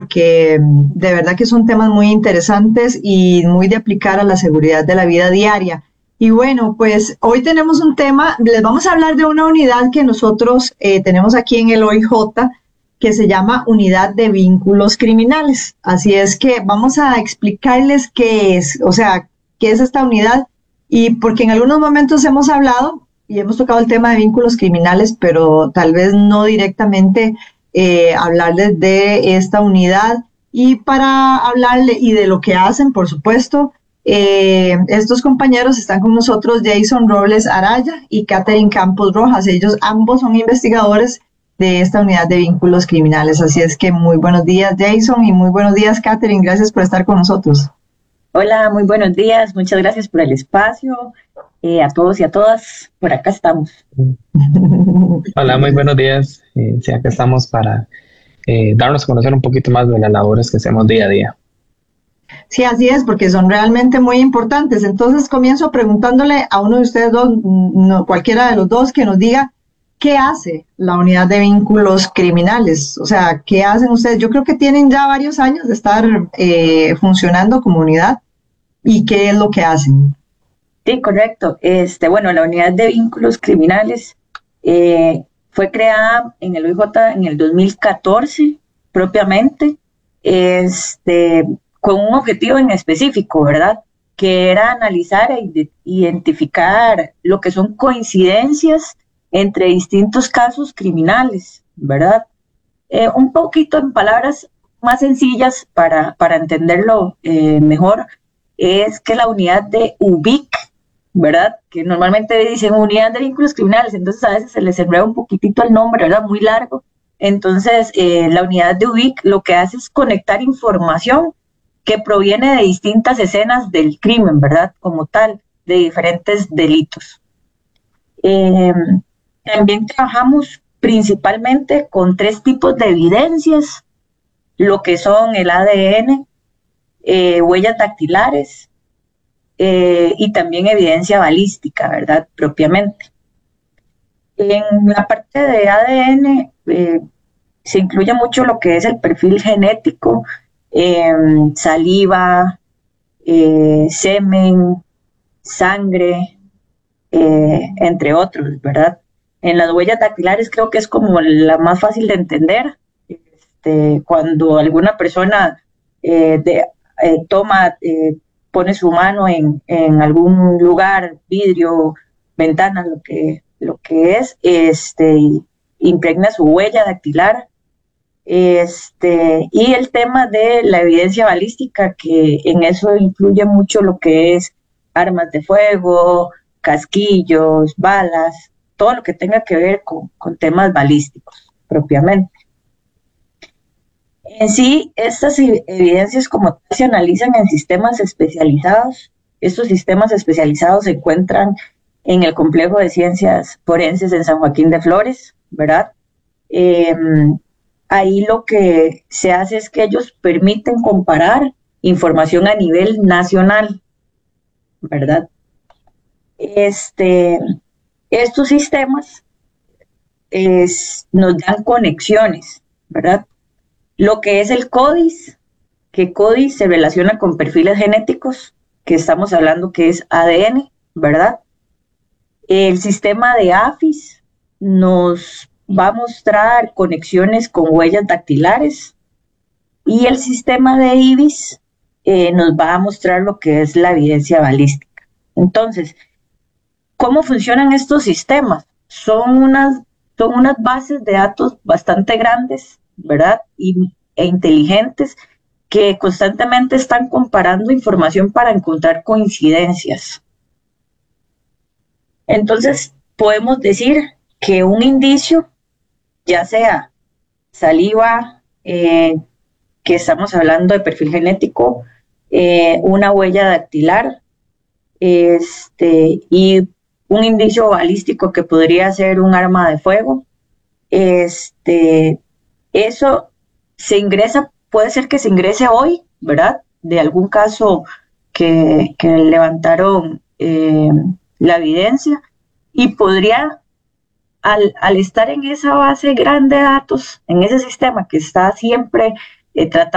porque de verdad que son temas muy interesantes y muy de aplicar a la seguridad de la vida diaria. Y bueno, pues hoy tenemos un tema, les vamos a hablar de una unidad que nosotros tenemos aquí en el OIJ, que se llama Unidad de Vínculos Criminales. Así es que vamos a explicarles qué es, o sea, qué es esta unidad, y porque en algunos momentos hemos hablado y hemos tocado el tema de vínculos criminales, pero tal vez no directamente hablarles de esta unidad. Y para hablarle y de lo que hacen, por supuesto, estos compañeros están con nosotros, Jason Robles Araya y Catherine Campos Rojas. Ellos ambos son investigadores de esta unidad de vínculos criminales. Así es que muy buenos días, Jason, y muy buenos días, Catherine. Gracias por estar con nosotros. Hola, muy buenos días. Muchas gracias por el espacio. A todos y a todas, por acá estamos. Hola, muy buenos días. Sí, acá estamos para darnos a conocer un poquito más de las labores que hacemos día a día. Sí, así es, porque son realmente muy importantes. Entonces comienzo preguntándole a uno de ustedes dos, no, cualquiera de los dos, que nos diga qué hace la unidad de vínculos criminales. O sea, ¿qué hacen ustedes? Yo creo que tienen ya varios años de estar funcionando como unidad. ¿Y qué es lo que hacen? Sí, correcto. Bueno, la unidad de vínculos criminales fue creada en el OIJ en el 2014 propiamente, con un objetivo en específico, ¿verdad? Que era analizar e identificar lo que son coincidencias entre distintos casos criminales, ¿verdad? Un poquito en palabras más sencillas para entenderlo mejor, es que la unidad de UBIC, ¿verdad? Que normalmente dicen unidad de vínculos criminales, entonces a veces se les enreda un poquitito el nombre, ¿verdad? Muy largo. Entonces, la unidad de UBIC lo que hace es conectar información que proviene de distintas escenas del crimen, ¿verdad? Como tal, de diferentes delitos. También trabajamos principalmente con 3 tipos de evidencias, lo que son el ADN, huellas dactilares y también evidencia balística, ¿verdad? Propiamente. En la parte de ADN se incluye mucho lo que es el perfil genético, saliva, semen, sangre, entre otros, ¿verdad? En las huellas dactilares creo que es como la más fácil de entender. Cuando alguna persona pone su mano en algún lugar, vidrio, ventana, lo que es, impregna su huella dactilar. Y el tema de la evidencia balística, que en eso incluye mucho lo que es armas de fuego, casquillos, balas, todo lo que tenga que ver con temas balísticos propiamente. En sí, estas evidencias como tal se analizan en sistemas especializados. Estos sistemas especializados se encuentran en el Complejo de Ciencias Forenses en San Joaquín de Flores, ¿verdad? Ahí lo que se hace es que ellos permiten comparar información a nivel nacional, ¿verdad? Estos sistemas nos dan conexiones, ¿verdad? Lo que es el CODIS, que CODIS se relaciona con perfiles genéticos, que estamos hablando que es ADN, ¿verdad? El sistema de AFIS nos va a mostrar conexiones con huellas dactilares y el sistema de IBIS nos va a mostrar lo que es la evidencia balística. Entonces, ¿cómo funcionan estos sistemas? Son unas bases de datos bastante grandes, ¿verdad? E inteligentes, que constantemente están comparando información para encontrar coincidencias. Entonces, podemos decir que un indicio, ya sea saliva, que estamos hablando de perfil genético, una huella dactilar, y un indicio balístico que podría ser un arma de fuego, eso se ingresa, puede ser que se ingrese hoy, ¿verdad? De algún caso que levantaron la evidencia, y podría, al estar en esa base grande de datos, en ese sistema que está siempre tratando